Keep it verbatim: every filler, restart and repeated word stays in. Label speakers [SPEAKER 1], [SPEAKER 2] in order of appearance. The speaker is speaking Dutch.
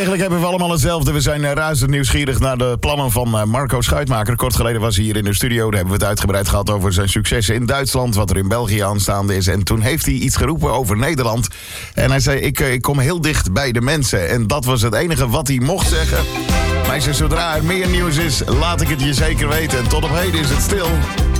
[SPEAKER 1] Eigenlijk hebben we allemaal hetzelfde. We zijn uh, razend nieuwsgierig naar de plannen van uh, Marco Schuitmaker. Kort geleden was hij hier in de studio. Daar hebben we het uitgebreid gehad over zijn successen in Duitsland. Wat er in België aanstaande is. En toen heeft hij iets geroepen over Nederland. En hij zei, ik, uh, ik kom heel dicht bij de mensen. En dat was het enige wat hij mocht zeggen. Maar hij zei, zodra er meer nieuws is, laat ik het je zeker weten. En tot op heden is het stil.